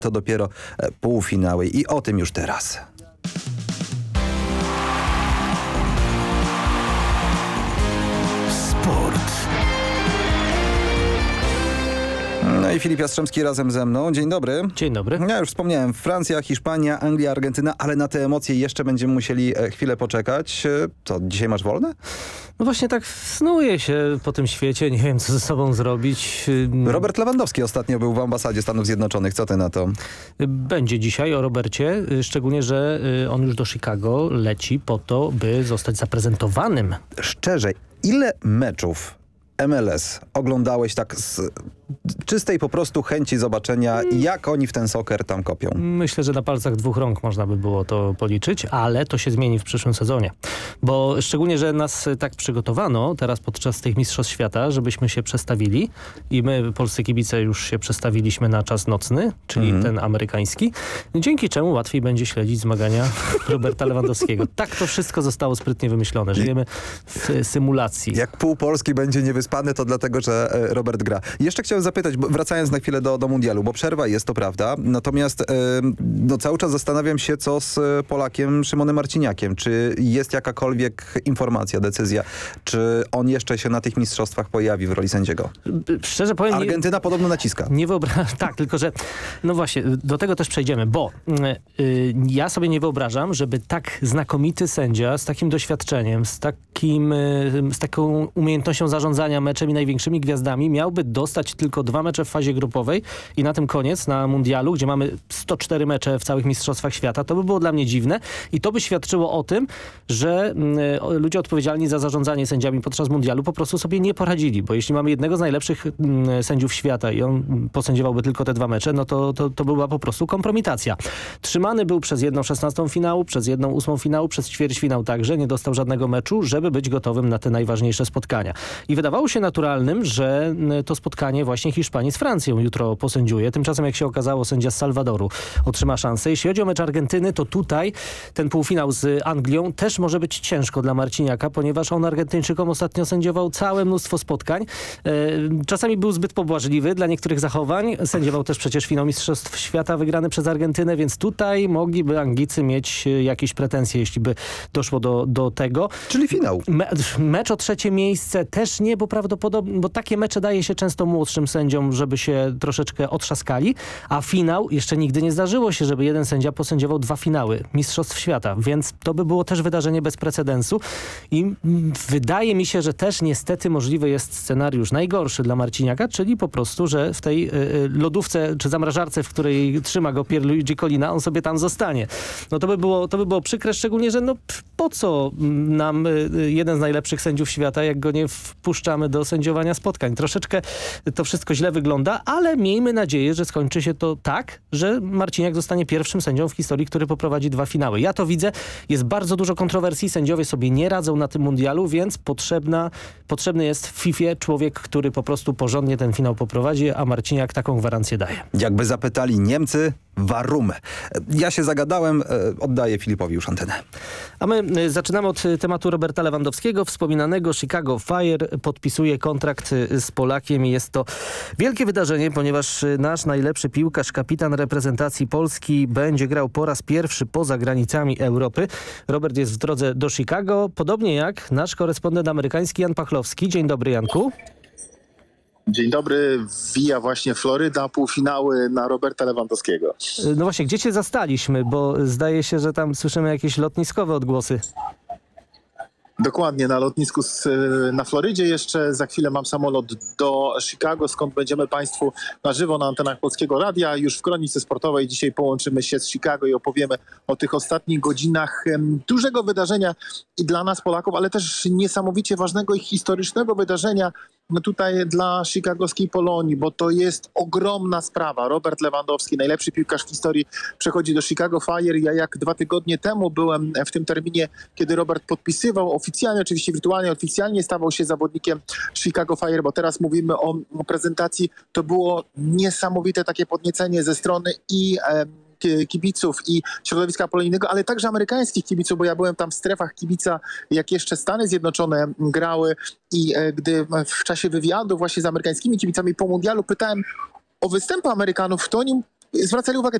to dopiero półfinały i o tym już teraz. Sport. No i Filip Jastrzębski razem ze mną. Dzień dobry. Dzień dobry. Ja już wspomniałem, Francja, Hiszpania, Anglia, Argentyna, ale na te emocje jeszcze będziemy musieli chwilę poczekać. To dzisiaj masz wolne? No właśnie tak snuje się po tym świecie, nie wiem co ze sobą zrobić. Robert Lewandowski ostatnio był w ambasadzie Stanów Zjednoczonych. Co ty na to? Będzie dzisiaj o Robercie, szczególnie, że on już do Chicago leci po to, by zostać zaprezentowanym. Szczerze, ile meczów MLS oglądałeś tak z czystej po prostu chęci zobaczenia, jak oni w ten soccer tam kopią? Myślę, że na palcach 2 rąk można by było to policzyć, ale to się zmieni w przyszłym sezonie. Bo szczególnie, że nas tak przygotowano teraz podczas tych Mistrzostw Świata, żebyśmy się przestawili i my, polscy kibice, już się przestawiliśmy na czas nocny, czyli ten amerykański, dzięki czemu łatwiej będzie śledzić zmagania Roberta Lewandowskiego. Tak to wszystko zostało sprytnie wymyślone. Żyjemy w symulacji. Jak pół Polski będzie niewyspany, to dlatego, że Robert gra. Jeszcze chciałem zapytać, wracając na chwilę do mundialu, bo przerwa jest, to prawda, natomiast cały czas zastanawiam się, co z Polakiem Szymonem Marciniakiem. Czy jest jakakolwiek informacja, decyzja, czy on jeszcze się na tych mistrzostwach pojawi w roli sędziego? Szczerze powiem... Argentyna podobno naciska. Nie wyobrażam, tak, tylko że, no właśnie, do tego też przejdziemy, bo ja sobie nie wyobrażam, żeby tak znakomity sędzia z takim doświadczeniem, z taką umiejętnością zarządzania meczem i największymi gwiazdami miałby dostać tylko 2 mecze w fazie grupowej i na tym koniec, na mundialu, gdzie mamy 104 mecze w całych mistrzostwach świata. To by było dla mnie dziwne i to by świadczyło o tym, że ludzie odpowiedzialni za zarządzanie sędziami podczas mundialu po prostu sobie nie poradzili, bo jeśli mamy jednego z najlepszych sędziów świata i on posędziowałby tylko te 2 mecze, no to była po prostu kompromitacja. Trzymany był przez 1/16 finału, przez 1/8 finału, przez ćwierćfinał także, nie dostał żadnego meczu, żeby być gotowym na te najważniejsze spotkania. I wydawało się naturalnym, że to spotkanie właśnie Hiszpanii z Francją jutro posędziuje. Tymczasem, jak się okazało, sędzia z Salwadoru otrzyma szansę. Jeśli chodzi o mecz Argentyny, to tutaj ten półfinał z Anglią też może być ciężko dla Marciniaka, ponieważ on Argentyńczykom ostatnio sędziował całe mnóstwo spotkań. Czasami był zbyt pobłażliwy dla niektórych zachowań. Sędziował też przecież finał Mistrzostw Świata wygrany przez Argentynę, więc tutaj mogliby Anglicy mieć jakieś pretensje, jeśli by doszło do tego. Czyli finał. Mecz o 3. miejsce też nie, bo prawdopodobnie, bo takie mecze daje się często młodszym sędziom, żeby się troszeczkę otrzaskali, a finał jeszcze nigdy nie zdarzyło się, żeby jeden sędzia posędziował 2 finały Mistrzostw Świata, więc to by było też wydarzenie bez precedensu i wydaje mi się, że też niestety możliwy jest scenariusz najgorszy dla Marciniaka, czyli po prostu, że w tej lodówce czy zamrażarce, w której trzyma go Pierluigi Collina, on sobie tam zostanie. No to by było przykre, szczególnie, że no po co nam jeden z najlepszych sędziów świata, jak go nie wpuszczamy do sędziowania spotkań. Troszeczkę to wszystko źle wygląda, ale miejmy nadzieję, że skończy się to tak, że Marciniak zostanie pierwszym sędzią w historii, który poprowadzi 2 finały. Ja to widzę. Jest bardzo dużo kontrowersji. Sędziowie sobie nie radzą na tym mundialu, więc potrzebny jest w FIFA człowiek, który po prostu porządnie ten finał poprowadzi, a Marciniak taką gwarancję daje. Jakby zapytali Niemcy, warum? Ja się zagadałem, oddaję Filipowi już antenę. A my zaczynamy od tematu Roberta Lewandowskiego. Wspominanego Chicago Fire podpisuje kontrakt z Polakiem i jest to wielkie wydarzenie, ponieważ nasz najlepszy piłkarz, kapitan reprezentacji Polski będzie grał po raz pierwszy poza granicami Europy. Robert jest w drodze do Chicago, podobnie jak nasz korespondent amerykański Jan Pachlowski. Dzień dobry, Janku. Dzień dobry, wija właśnie Floryda, półfinały na Roberta Lewandowskiego. No właśnie, gdzie cię zastaliśmy, bo zdaje się, że tam słyszymy jakieś lotniskowe odgłosy. Dokładnie, na lotnisku na Florydzie jeszcze. Za chwilę mam samolot do Chicago, skąd będziemy Państwu na żywo na antenach Polskiego Radia. Już w Kronice Sportowej dzisiaj połączymy się z Chicago i opowiemy o tych ostatnich godzinach dużego wydarzenia i dla nas Polaków, ale też niesamowicie ważnego i historycznego wydarzenia tutaj dla chicagowskiej Polonii, bo to jest ogromna sprawa. Robert Lewandowski, najlepszy piłkarz w historii, przechodzi do Chicago Fire. Ja jak 2 tygodnie temu byłem w tym terminie, kiedy Robert podpisywał oficjalnie, oczywiście wirtualnie, oficjalnie stawał się zawodnikiem Chicago Fire, bo teraz mówimy o prezentacji. To było niesamowite takie podniecenie ze strony i kibiców i środowiska polonijnego, ale także amerykańskich kibiców, bo ja byłem tam w strefach kibica, jak jeszcze Stany Zjednoczone grały i gdy w czasie wywiadu właśnie z amerykańskimi kibicami po mundialu pytałem o występy Amerykanów, to oni zwracali uwagę